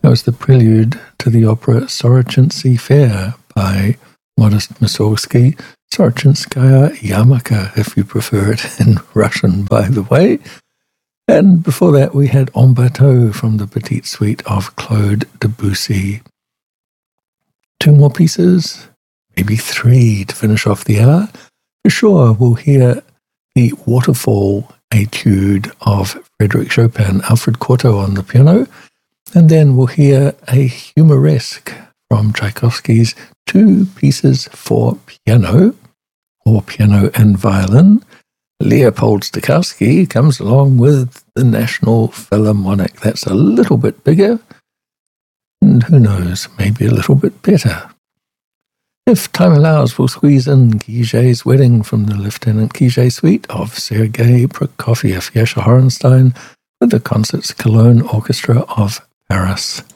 That was the prelude to the opera Sorochinsky Fair by Modest Mussorgsky, Sorochinskaya Yarmarka, if you prefer it in Russian, by the way. And before that, we had En Bateau from the Petite Suite of Claude Debussy. Two more pieces, maybe three to finish off the hour. For sure, we'll hear the Waterfall Etude of Frédéric Chopin, Alfred Cortot on the piano, and then we'll hear a humoresque from Tchaikovsky's Two Pieces for Piano, or Piano and Violin. Leopold Stokowski comes along with the National Philharmonic. That's a little bit bigger, and who knows, maybe a little bit better. If time allows, we'll squeeze in Guillet's Wedding from the Lieutenant Guillet Suite of Sergei Prokofiev, Yasha Horenstein, with the Concerts Cologne Orchestra of Paris.